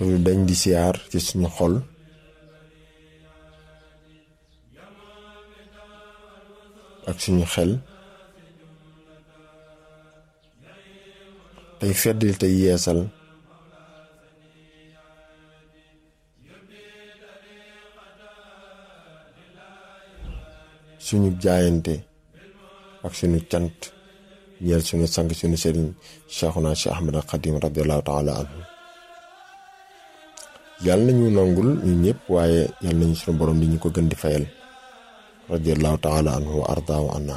te lu dañ di siyaar ci suñu xol ak suñu xel tey feddil tey yeesal suñu jaayante ak suñu cant ñeel suñu sang suñu sëriñ Cheikhuna Cheikh Ahmad al Khadim radiyallahu taala anhu yàlla nañu nangul ñu ñëpp waaye yàlla nañu suñu borom di ñu ko gën di fayal radiyallahu taala anhu wa arda wa anna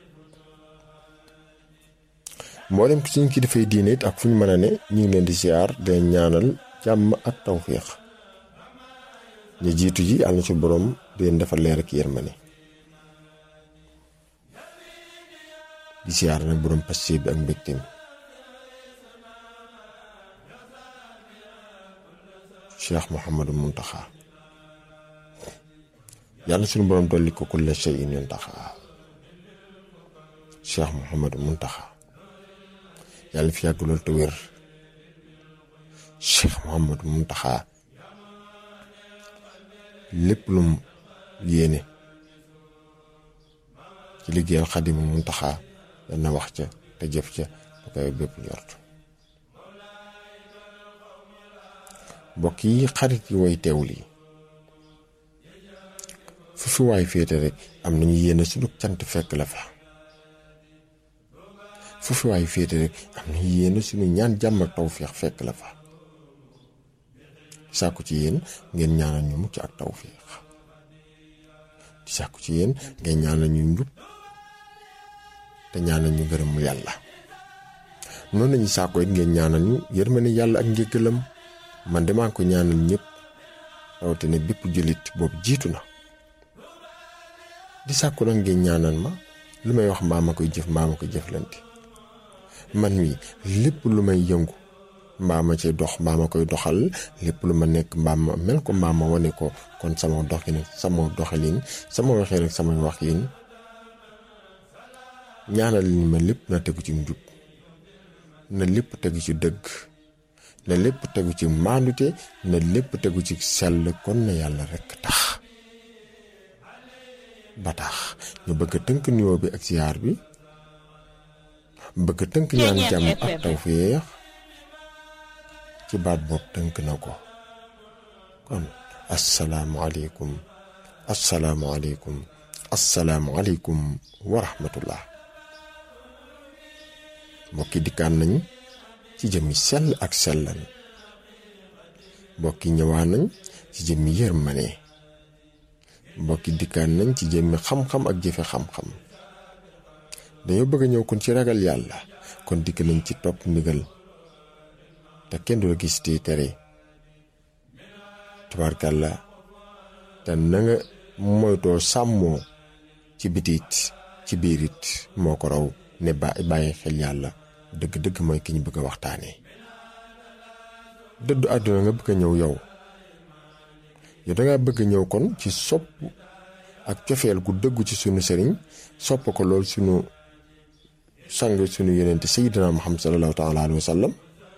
mboolem suñu ki dafay diine it ak fu ñu mën a ne ñu ngi leen di siyaar de ñaanal jàmm ak tawfiix ñu jiitu ji yàlla na suñu borom di leen defal leer ak yërmande di siyaar nag borom passé bi ak mbégteem Cheikh Mouhamadou Mountakha yàlla suñu borom dolli ko kulla shay'in yantaxa Cheikh Mouhamadou Mountakha yàlla fi yàgg lool te wér Cheikh Mouhamadou Mountakha lépp lu mu yéene ci liggéeyal Xaadimu Mountakha dana wax ca te jëf ca ba koy bépp njort mbokk yi xarit yi way teewul yi fu fi waay féete rek am nañu yéene suñu cant fekk la fa fu fi waay féete rek am nañu yéene suñu ñaan jàmm ak tawféex fekk la fa di sàkku ci yéen ngeen ñaanal ñu mucc ak tawféex di sàkku ci yéen ngeen ñaanal ñu njub te ñaanal ñu gërëmul yàlla noonu lañuy sàkku it ngeen ñaanal ñu yërmande yàlla ak njëggalam man de maa ngi ko ñaanal ñëpp rawatina bépp jullit boobu jiitu na di sàkku nag ngeen ñaanal ma lu may wax mbaa ma koy jëf mbaa ma koy jëflante man mi lépp lu may yëngu mbaa ma ci dox mbaa ma koy doxal lépp lu ma nekk mbaa ma mel ko mbaa ma wane ko kon sama doxin sama doxalin sama waxee rek samay wax yin ñaanal ni ma lépp na tegu ci njub na lépp tegu ci dëgg na lépp tegu ci maandute na lépp tegu ci sell kon na yàlla rekk tax ba tax ñu bëgg tënk nuyoo bi ak ziyaar bi bëgg tënk ñaan jàmm ak tawfeex ci baat boobu tënk na ko kon asalaamualeykum asalaamualeykum asalaamualeykum wa rahmatullah mbokki dikkaan nañ ci jëmmi sell ak sellal mbokki ñëwaan nañ ci jëmmi yërmande mbokki dikkaan nañ ci jëmmi xam-xam ak jëfe xam-xam dañoo bëgg a ñëw kon ci ragal yàlla kon dikk nañ ci topp ndigal te kenn du la gis te tere tubaarkàlla te na nga moytoo sàmmoo ci bitit ci biirit moo ko raw ne bàyyi xel yàlla dëgg-dëgg mooy ki ñu bëgg a waxtaanee dëddu àdduna nga bëgg a ñëw yow danga bëgg a ñëw kon ci sopp ak cofeel gu dëggu ci sunu sëriñ sopp ko lool sunu sang sunu yonente sayyidina Muhammad sallallahu taala alayhi wa sallam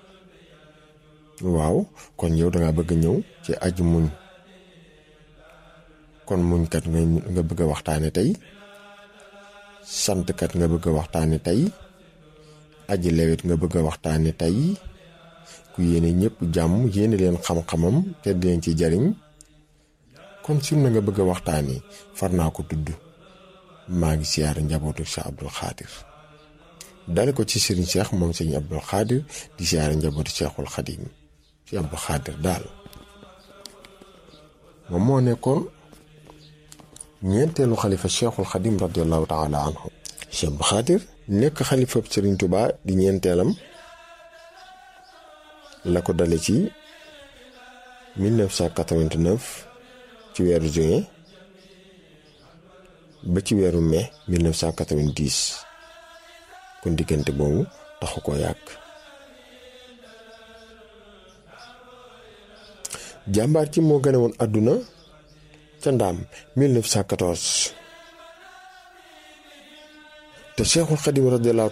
waaw kon yow danga bëgg a ñëw ci aju muñ kon muñkat nga bëgg a waxtaane tey santkat nga bëgg a waxtaane tey aji lewet nga bëgg a waxtaane tey ku yéene ñëpp jàmm yéene leen xam-xamam te di leen ci jariñ kon sunna nga bëgg a waxtaane far naa ko tudd maa ngi siyaare njabootu Cheikh Abdoul Khadir dale ko ci Serigne Cheikh moom Serigne Abdoul Khadir di siyaare njabootu Cheikhul Khadim ci Abdoul Khadir daal moom moo nekkoon ñeenteelu xalifa Cheikhul Khadim radiyallahu taala anhu Cheikh Abdoul Khadir nekk xalifa Serigne Touba di ñeenteelam la ko dale ci 1989 ci weeru juin ba ci weeru mai 1990 kon diggante boobu taxu ko yàgg jàmbaar ci moo gane woon àdduna ca Ndaam 1914 te Cheikhul Khadim radiyallahu